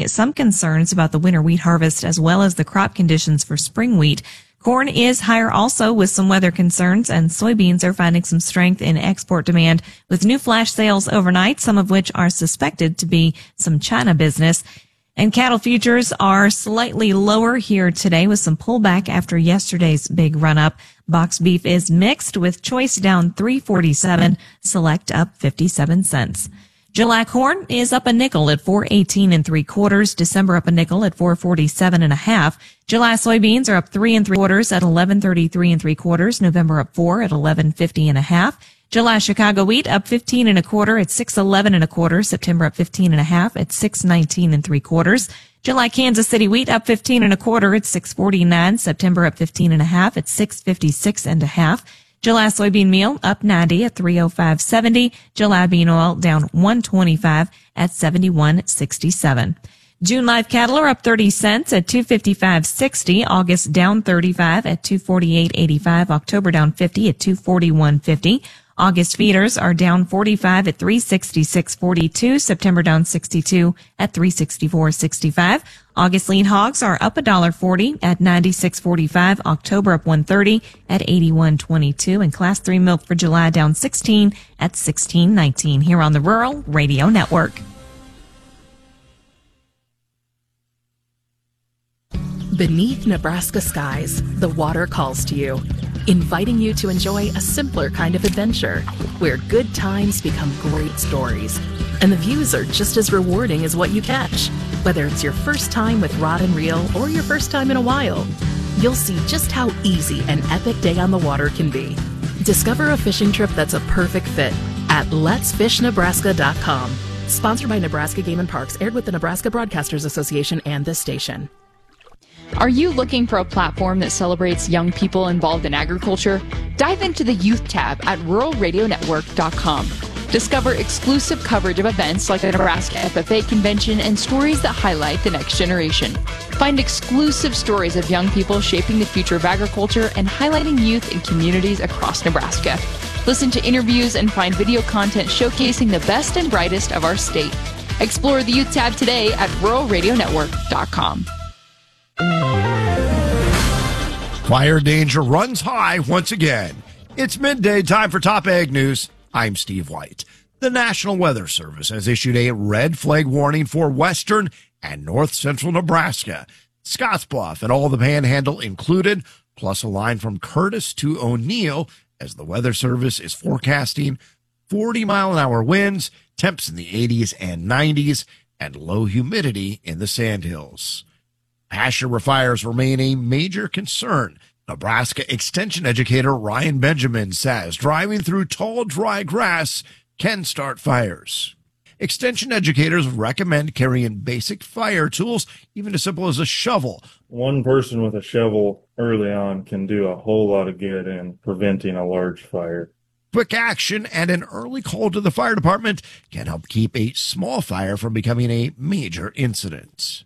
raising some concerns about the winter wheat harvest as well as the crop conditions for spring wheat. Corn is higher also with some weather concerns, and soybeans are finding some strength in export demand with new flash sales overnight, some of which are suspected to be some China business. And cattle futures are slightly lower here today with some pullback after yesterday's big run-up. Box beef is mixed with choice down $3.47, select up 57 cents. July corn is up a nickel at $4.18 3/4. December up a nickel at $4.47 1/2. July soybeans are up 3 3/4 at $11.33 3/4. November up 4 at $11.50 1/2. July Chicago wheat up 15 1/4 at $6.11 1/4. September up 15 1/2 at $6.19 3/4. July Kansas City wheat up 15 1/4 at $6.49. September up 15 1/2 at $6.56 1/2. July soybean meal up 90 at $3.0570. July bean oil down $1.25 at $71.67. June live cattle are up 30 cents at $255.60. August down 35 at $248.85. October down 50 at $241.50. August feeders are down 45 at $366.42. September down 62 at $364.65. August lean hogs are up $1.40 at $96.45. October up $1.30 at $81.22. And Class 3 milk for July down 16 at $16.19 here on the Rural Radio Network. Beneath Nebraska skies, the water calls to you, inviting you to enjoy a simpler kind of adventure where good times become great stories. And the views are just as rewarding as what you catch. Whether it's your first time with rod and reel or your first time in a while, you'll see just how easy an epic day on the water can be. Discover a fishing trip that's a perfect fit at letsfishnebraska.com. Sponsored by Nebraska Game and Parks, aired with the Nebraska Broadcasters Association and this station. Are you looking for a platform that celebrates young people involved in agriculture? Dive into the Youth tab at ruralradionetwork.com. Discover exclusive coverage of events like the Nebraska FFA Convention and stories that highlight the next generation. Find exclusive stories of young people shaping the future of agriculture and highlighting youth in communities across Nebraska. Listen to interviews and find video content showcasing the best and brightest of our state. Explore the Youth tab today at ruralradionetwork.com. Fire danger runs high once again. It's midday, time for Top Ag News. I'm Steve White. The National Weather Service has issued a red flag warning for western and north central Nebraska. Scottsbluff and all the Panhandle included, plus a line from Curtis to O'Neill, as the Weather Service is forecasting 40-mile-an-hour winds, temps in the 80s and 90s, and low humidity in the Sandhills. Pasture fires remain a major concern. Nebraska Extension educator Ryan Benjamin says driving through tall, dry grass can start fires. Extension educators recommend carrying basic fire tools, even as simple as a shovel. One person with a shovel early on can do a whole lot of good in preventing a large fire. Quick action and an early call to the fire department can help keep a small fire from becoming a major incident.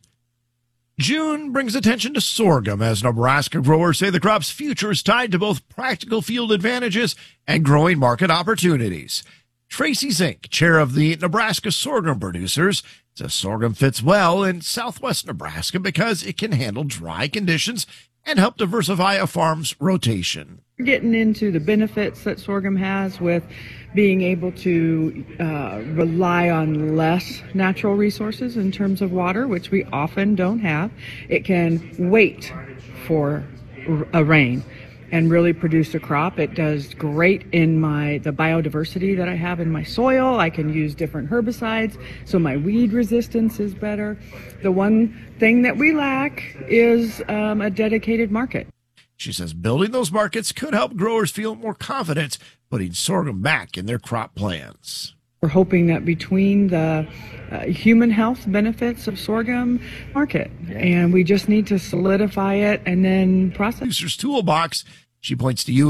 June brings attention to sorghum as Nebraska growers say the crop's future is tied to both practical field advantages and growing market opportunities. Tracy Zink, chair of the Nebraska Sorghum Producers, says sorghum fits well in southwest Nebraska because it can handle dry conditions and help diversify a farm's rotation. We're getting into the benefits that sorghum has with being able to rely on less natural resources in terms of water, which we often don't have. It can wait for a rain and really produce a crop. It does great in the biodiversity that I have in my soil. I can use different herbicides, so my weed resistance is better. The one thing that we lack is a dedicated market. She says building those markets could help growers feel more confident putting sorghum back in their crop plans. We're hoping that between the human health benefits of sorghum market, and we just need to solidify it and then process. Producer's toolbox. She points to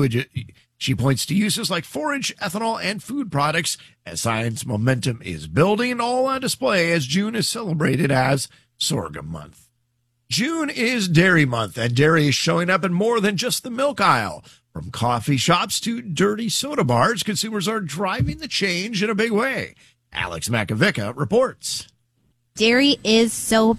uses like forage, ethanol, and food products as science momentum is building, all on display as June is celebrated as Sorghum Month. June is Dairy Month, and dairy is showing up in more than just the milk aisle. From coffee shops to dirty soda bars, consumers are driving the change in a big way. Alex Makovica reports. Dairy is so